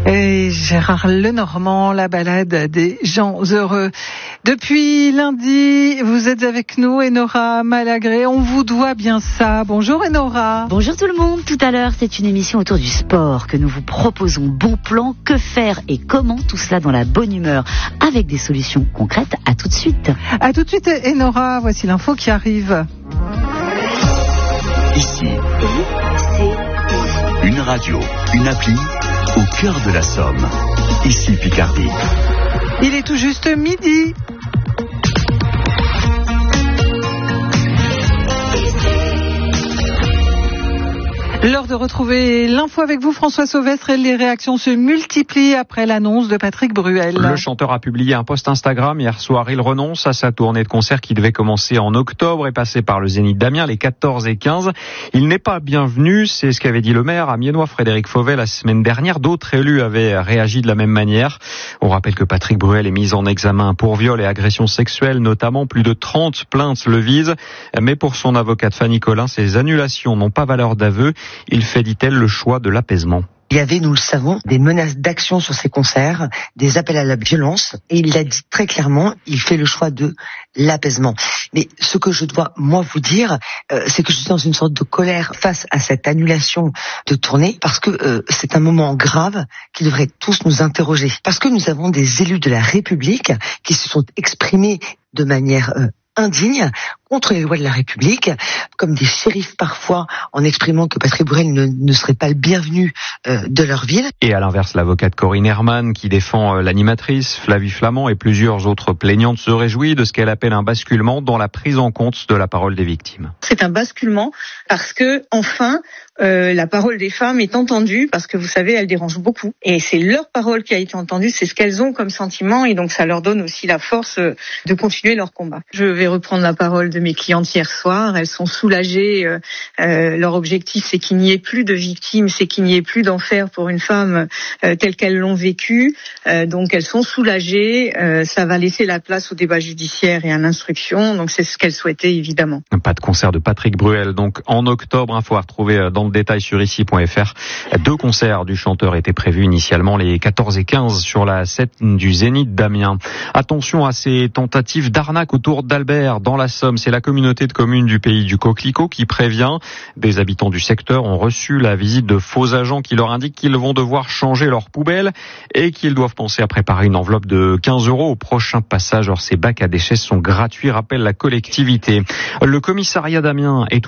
Et Gérard Lenormand, la balade des gens heureux. Depuis lundi, vous êtes avec nous, Enora Malagré. On vous doit bien ça. Bonjour Enora. Bonjour tout le monde. Tout à l'heure, c'est une émission autour du sport que nous vous proposons. Bon plan, que faire et comment, tout cela dans la bonne humeur, avec des solutions concrètes. À tout de suite. À tout de suite, Enora. Voici l'info qui arrive. Ici, une radio, une appli, au cœur de la Somme. Ici Picardie. Il est tout juste midi. L'heure de retrouver l'info avec vous, François Sauvestre, et les réactions se multiplient après l'annonce de Patrick Bruel. Le chanteur a publié un post Instagram hier soir. Il renonce à sa tournée de concert qui devait commencer en octobre et passer par le Zénith d'Amiens les 14 et 15. Il n'est pas bienvenu, c'est ce qu'avait dit le maire amiénois Frédéric Fauvet la semaine dernière. D'autres élus avaient réagi de la même manière. On rappelle que Patrick Bruel est mis en examen pour viol et agression sexuelle, notamment. Plus de 30 plaintes le visent. Mais pour son avocate Fanny Collin, ces annulations n'ont pas valeur d'aveu. Il fait, dit-elle, le choix de l'apaisement. Il y avait, nous le savons, des menaces d'action sur ces concerts, des appels à la violence, et il l'a dit très clairement, il fait le choix de l'apaisement. Mais ce que je dois, moi, vous dire, c'est que je suis dans une sorte de colère face à cette annulation de tournée, parce que c'est un moment grave qui devrait tous nous interroger. Parce que nous avons des élus de la République qui se sont exprimés de manière indigne contre les lois de la République, comme des shérifs parfois, en exprimant que Patrick Bruel ne serait pas le bienvenu de leur ville. Et à l'inverse, l'avocate Corinne Herman, qui défend l'animatrice Flavie Flamand et plusieurs autres plaignantes, se réjouit de ce qu'elle appelle un basculement dans la prise en compte de la parole des victimes. C'est un basculement parce que, enfin, la parole des femmes est entendue, parce que vous savez, elle dérange beaucoup. Et c'est leur parole qui a été entendue, c'est ce qu'elles ont comme sentiment, et donc ça leur donne aussi la force de continuer leur combat. Je vais reprendre la parole de mes clientes hier soir. Elles sont soulagées. Leur objectif, c'est qu'il n'y ait plus de victimes, c'est qu'il n'y ait plus d'enfer pour une femme telle qu'elles l'ont vécu. Donc elles sont soulagées. Ça va laisser la place au débat judiciaire et à l'instruction. Donc c'est ce qu'elles souhaitaient, évidemment. Pas de concert de Patrick Bruel. Donc en octobre, info à retrouver dans le détail sur ici.fr. 2 concerts du chanteur étaient prévus initialement les 14 et 15 sur la scène du Zénith d'Amiens. Attention à ces tentatives d'arnaque autour d'Albert dans la Somme. C'est la communauté de communes du pays du Coquelicot qui prévient. Des habitants du secteur ont reçu la visite de faux agents qui leur indiquent qu'ils vont devoir changer leurs poubelles et qu'ils doivent penser à préparer une enveloppe de 15 € au prochain passage. Or, ces bacs à déchets sont gratuits, rappelle la collectivité. Le commissariat d'Amiens est